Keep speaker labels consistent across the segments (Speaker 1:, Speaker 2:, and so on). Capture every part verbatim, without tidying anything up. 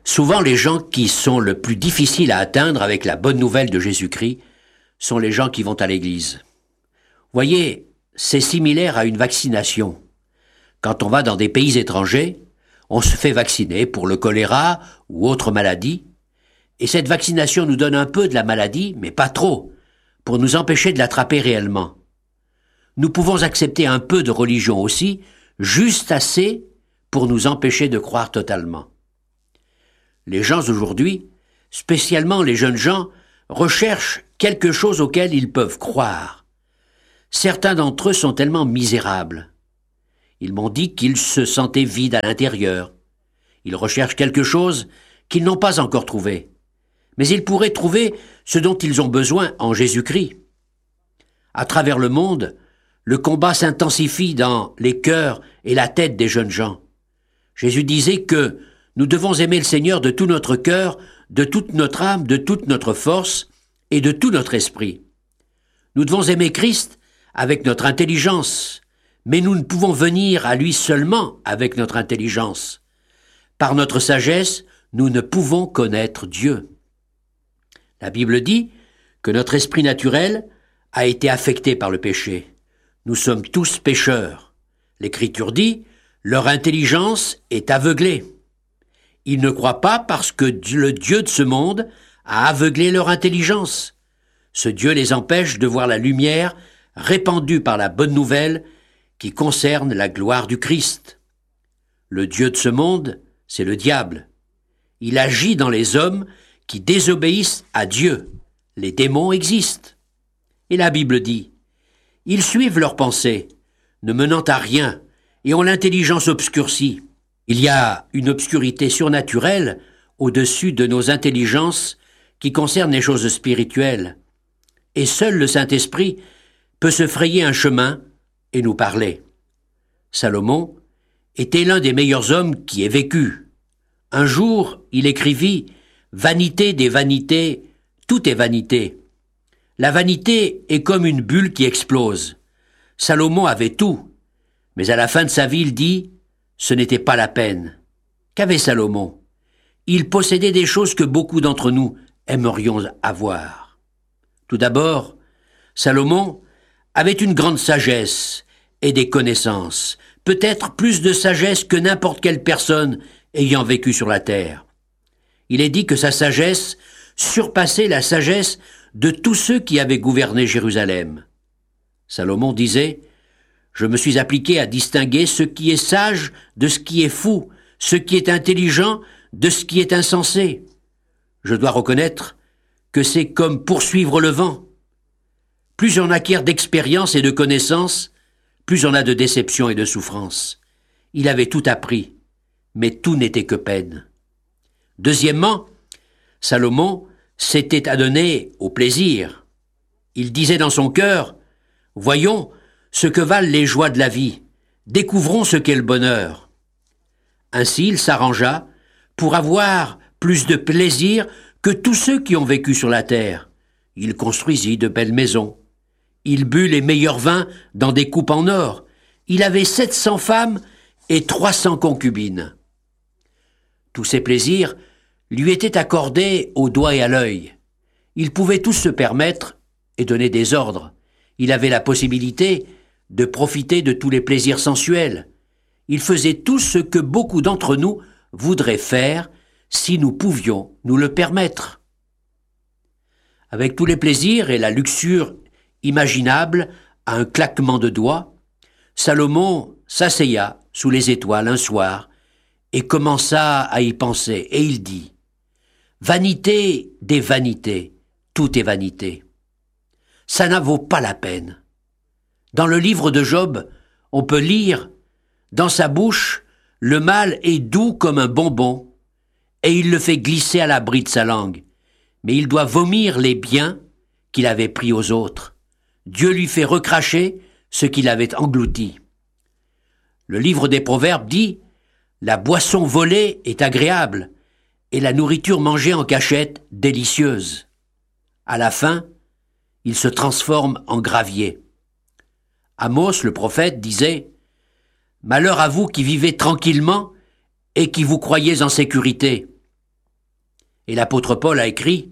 Speaker 1: Souvent, les gens qui sont le plus difficiles à atteindre avec la bonne nouvelle de Jésus-Christ sont les gens qui vont à l'église. Voyez, c'est similaire à une vaccination. Quand on va dans des pays étrangers, on se fait vacciner pour le choléra ou autre maladie, et cette vaccination nous donne un peu de la maladie, mais pas trop, pour nous empêcher de l'attraper réellement. Nous pouvons accepter un peu de religion aussi, juste assez pour nous empêcher de croire totalement. Les gens aujourd'hui, spécialement les jeunes gens, recherchent quelque chose auquel ils peuvent croire. Certains d'entre eux sont tellement misérables. Ils m'ont dit qu'ils se sentaient vides à l'intérieur. Ils recherchent quelque chose qu'ils n'ont pas encore trouvé. Mais ils pourraient trouver ce dont ils ont besoin en Jésus-Christ. À travers le monde, le combat s'intensifie dans les cœurs et la tête des jeunes gens. Jésus disait que nous devons aimer le Seigneur de tout notre cœur, de toute notre âme, de toute notre force et de tout notre esprit. Nous devons aimer Christ avec notre intelligence, mais nous ne pouvons venir à lui seulement avec notre intelligence. Par notre sagesse, nous ne pouvons connaître Dieu. La Bible dit que notre esprit naturel a été affecté par le péché. Nous sommes tous pécheurs. L'Écriture dit « Leur intelligence est aveuglée ». Ils ne croient pas parce que le Dieu de ce monde a aveuglé leur intelligence. Ce Dieu les empêche de voir la lumière répandue par la bonne nouvelle qui concerne la gloire du Christ. Le Dieu de ce monde, c'est le diable. Il agit dans les hommes qui désobéissent à Dieu. Les démons existent. Et la Bible dit « Ils suivent leurs pensées, ne menant à rien, et ont l'intelligence obscurcie. » Il y a une obscurité surnaturelle au-dessus de nos intelligences qui concerne les choses spirituelles. Et seul le Saint-Esprit peut se frayer un chemin et nous parler. Salomon était l'un des meilleurs hommes qui ait vécu. Un jour, il écrivit « Vanité des vanités, tout est vanité. La vanité est comme une bulle qui explose. » Salomon avait tout, mais à la fin de sa vie, il dit « Ce n'était pas la peine. » Qu'avait Salomon? Il possédait des choses que beaucoup d'entre nous aimerions avoir. Tout d'abord, Salomon avait une grande sagesse et des connaissances, peut-être plus de sagesse que n'importe quelle personne ayant vécu sur la terre. Il est dit que sa sagesse surpassait la sagesse de tous ceux qui avaient gouverné Jérusalem. Salomon disait « Je me suis appliqué à distinguer ce qui est sage de ce qui est fou, ce qui est intelligent de ce qui est insensé. Je dois reconnaître que c'est comme poursuivre le vent. Plus on acquiert d'expérience et de connaissances, plus on a de déception et de souffrance. Il avait tout appris, mais tout n'était que peine. » Deuxièmement, Salomon s'était adonné au plaisir. Il disait dans son cœur « Voyons ce que valent les joies de la vie, découvrons ce qu'est le bonheur. » Ainsi il s'arrangea pour avoir plus de plaisir que tous ceux qui ont vécu sur la terre. Il construisit de belles maisons. Il but les meilleurs vins dans des coupes en or. Il avait sept cents femmes et trois cents concubines. Tous ces plaisirs lui étaient accordés au doigt et à l'œil. Il pouvait tous se permettre et donner des ordres. Il avait la possibilité de profiter de tous les plaisirs sensuels. Il faisait tout ce que beaucoup d'entre nous voudraient faire si nous pouvions nous le permettre. Avec tous les plaisirs et la luxure imaginable à un claquement de doigts, Salomon s'asseya sous les étoiles un soir et commença à y penser, et il dit « Vanité des vanités, tout est vanité. Ça n'en vaut pas la peine. » Dans le livre de Job, on peut lire « Dans sa bouche, le mal est doux comme un bonbon, et il le fait glisser à l'abri de sa langue. Mais il doit vomir les biens qu'il avait pris aux autres. Dieu lui fait recracher ce qu'il avait englouti. » Le livre des Proverbes dit « La boisson volée est agréable, et la nourriture mangée en cachette délicieuse. » À la fin, il se transforme en gravier. Amos, le prophète, disait « Malheur à vous qui vivez tranquillement et qui vous croyez en sécurité. Et l'apôtre Paul a écrit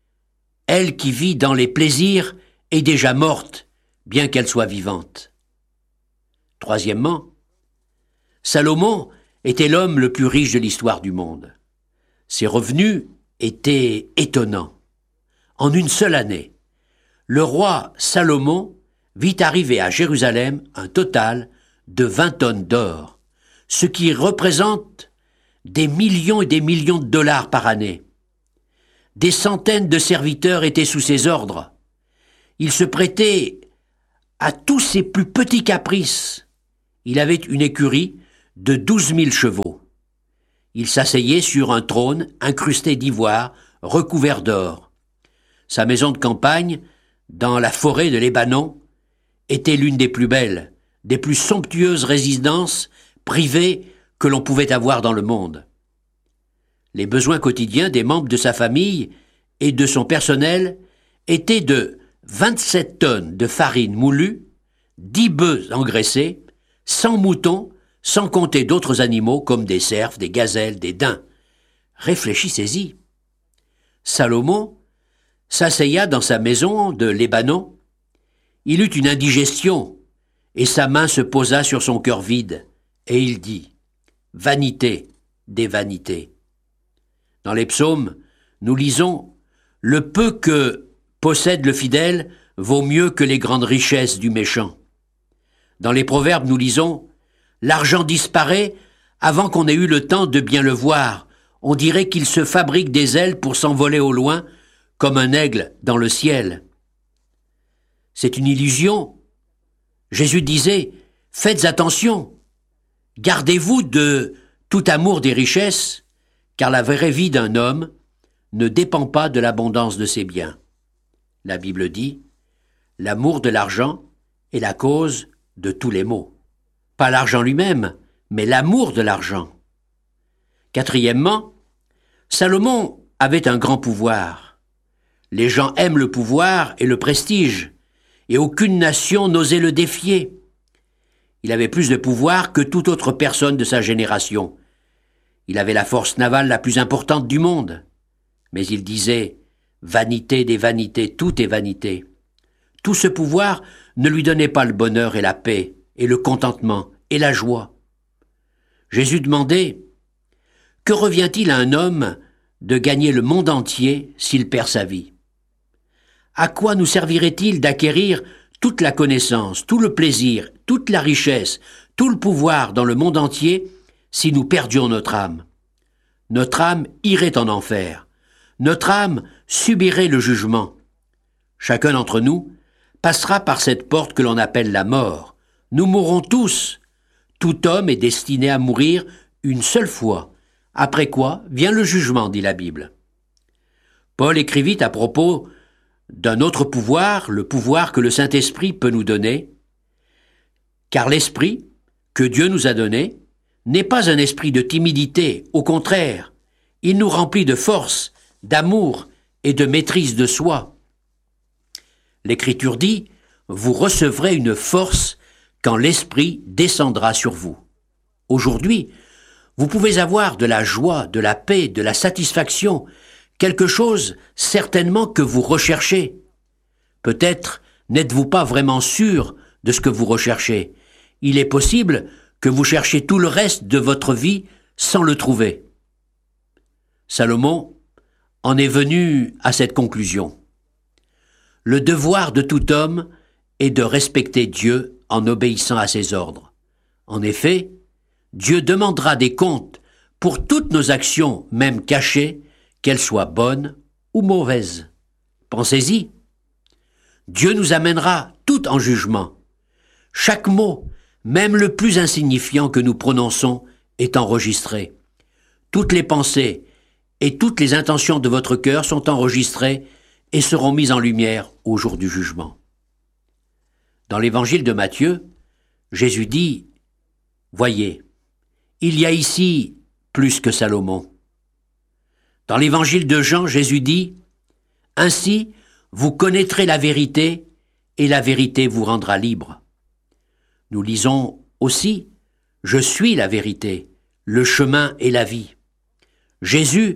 Speaker 1: « Elle qui vit dans les plaisirs est déjà morte, bien qu'elle soit vivante. » Troisièmement, Salomon était l'homme le plus riche de l'histoire du monde. Ses revenus étaient étonnants. En une seule année, le roi Salomon vit arriver à Jérusalem un total de vingt tonnes d'or, ce qui représente des millions et des millions de dollars par année. Des centaines de serviteurs étaient sous ses ordres. Il se prêtait à tous ses plus petits caprices. Il avait une écurie de douze mille chevaux. Il s'asseyait sur un trône incrusté d'ivoire, recouvert d'or. Sa maison de campagne, dans la forêt de Libanon, était l'une des plus belles, des plus somptueuses résidences privées que l'on pouvait avoir dans le monde. Les besoins quotidiens des membres de sa famille et de son personnel étaient de vingt-sept tonnes de farine moulue, dix bœufs engraissés, cent moutons, sans compter d'autres animaux comme des cerfs, des gazelles, des daims. Réfléchissez-y. Salomon s'asseya dans sa maison de Libanon. Il eut une indigestion, et sa main se posa sur son cœur vide, et il dit « Vanité des vanités ». Dans les psaumes, nous lisons « Le peu que possède le fidèle vaut mieux que les grandes richesses du méchant ». Dans les proverbes, nous lisons « L'argent disparaît avant qu'on ait eu le temps de bien le voir. On dirait qu'il se fabrique des ailes pour s'envoler au loin, comme un aigle dans le ciel. » C'est une illusion. Jésus disait « Faites attention, gardez-vous de tout amour des richesses, car la vraie vie d'un homme ne dépend pas de l'abondance de ses biens. » La Bible dit « L'amour de l'argent est la cause de tous les maux. » Pas l'argent lui-même, mais l'amour de l'argent. Quatrièmement, Salomon avait un grand pouvoir. Les gens aiment le pouvoir et le prestige, et aucune nation n'osait le défier. Il avait plus de pouvoir que toute autre personne de sa génération. Il avait la force navale la plus importante du monde. Mais il disait « Vanité des vanités, tout est vanité ». Tout ce pouvoir ne lui donnait pas le bonheur et la paix, et le contentement, et la joie. Jésus demandait « Que revient-il à un homme de gagner le monde entier s'il perd sa vie ? À quoi nous servirait-il d'acquérir toute la connaissance, tout le plaisir, toute la richesse, tout le pouvoir dans le monde entier si nous perdions notre âme ? Notre âme irait en enfer. Notre âme subirait le jugement. Chacun d'entre nous passera par cette porte que l'on appelle la mort. Nous mourrons tous. Tout homme est destiné à mourir une seule fois. Après quoi vient le jugement, dit la Bible. Paul écrivit à propos d'un autre pouvoir, le pouvoir que le Saint-Esprit peut nous donner, car l'Esprit que Dieu nous a donné n'est pas un esprit de timidité, au contraire, il nous remplit de force, d'amour et de maîtrise de soi. L'Écriture dit « Vous recevrez une force quand l'Esprit descendra sur vous. » Aujourd'hui, vous pouvez avoir de la joie, de la paix, de la satisfaction, quelque chose certainement que vous recherchez. Peut-être n'êtes-vous pas vraiment sûr de ce que vous recherchez. Il est possible que vous cherchiez tout le reste de votre vie sans le trouver. Salomon en est venu à cette conclusion. Le devoir de tout homme est de respecter Dieu en obéissant à ses ordres. En effet, Dieu demandera des comptes pour toutes nos actions, même cachées, qu'elles soient bonnes ou mauvaises. Pensez-y. Dieu nous amènera tout en jugement. Chaque mot, même le plus insignifiant que nous prononçons, est enregistré. Toutes les pensées et toutes les intentions de votre cœur sont enregistrées et seront mises en lumière au jour du jugement. Dans l'évangile de Matthieu, Jésus dit « Voyez, il y a ici plus que Salomon. » Dans l'évangile de Jean, Jésus dit « Ainsi, vous connaîtrez la vérité, et la vérité vous rendra libre. » Nous lisons aussi « Je suis la vérité, le chemin et la vie. » Jésus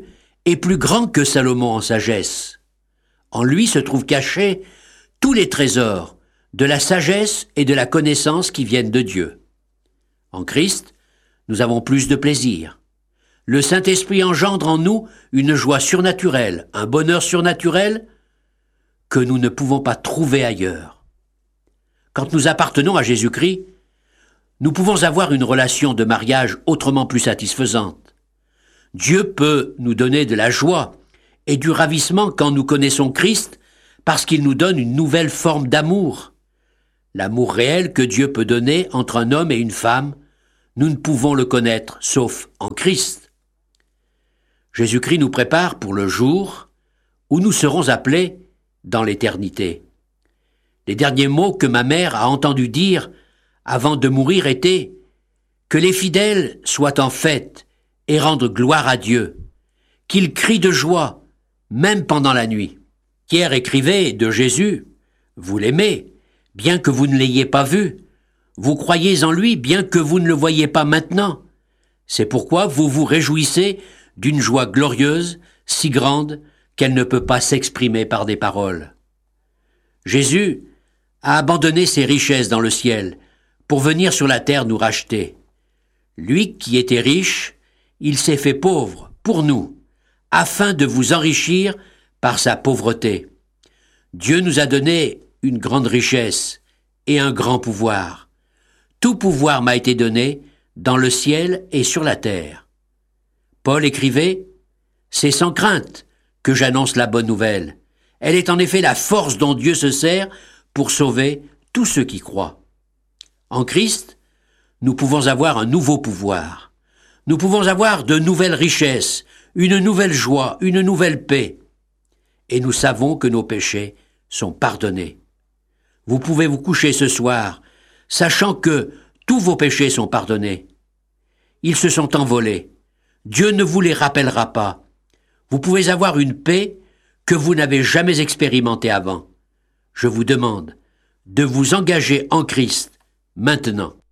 Speaker 1: est plus grand que Salomon en sagesse. En lui se trouvent cachés tous les trésors de la sagesse et de la connaissance qui viennent de Dieu. En Christ, nous avons plus de plaisir. Le Saint-Esprit engendre en nous une joie surnaturelle, un bonheur surnaturel que nous ne pouvons pas trouver ailleurs. Quand nous appartenons à Jésus-Christ, nous pouvons avoir une relation de mariage autrement plus satisfaisante. Dieu peut nous donner de la joie et du ravissement quand nous connaissons Christ parce qu'il nous donne une nouvelle forme d'amour. L'amour réel que Dieu peut donner entre un homme et une femme, nous ne pouvons le connaître sauf en Christ. Jésus-Christ nous prépare pour le jour où nous serons appelés dans l'éternité. Les derniers mots que ma mère a entendu dire avant de mourir étaient « Que les fidèles soient en fête et rendent gloire à Dieu, qu'ils crient de joie, même pendant la nuit. » Pierre écrivait de Jésus « Vous l'aimez, bien que vous ne l'ayez pas vu. Vous croyez en lui, bien que vous ne le voyez pas maintenant. C'est pourquoi vous vous réjouissez d'une joie glorieuse, si grande qu'elle ne peut pas s'exprimer par des paroles. » Jésus a abandonné ses richesses dans le ciel pour venir sur la terre nous racheter. Lui qui était riche, il s'est fait pauvre pour nous, afin de vous enrichir par sa pauvreté. Dieu nous a donné une grande richesse et un grand pouvoir. Tout pouvoir m'a été donné dans le ciel et sur la terre. Paul écrivait « C'est sans crainte que j'annonce la bonne nouvelle. Elle est en effet la force dont Dieu se sert pour sauver tous ceux qui croient. » En Christ, nous pouvons avoir un nouveau pouvoir. Nous pouvons avoir de nouvelles richesses, une nouvelle joie, une nouvelle paix. Et nous savons que nos péchés sont pardonnés. Vous pouvez vous coucher ce soir, sachant que tous vos péchés sont pardonnés. Ils se sont envolés. Dieu ne vous les rappellera pas. Vous pouvez avoir une paix que vous n'avez jamais expérimentée avant. Je vous demande de vous engager en Christ maintenant.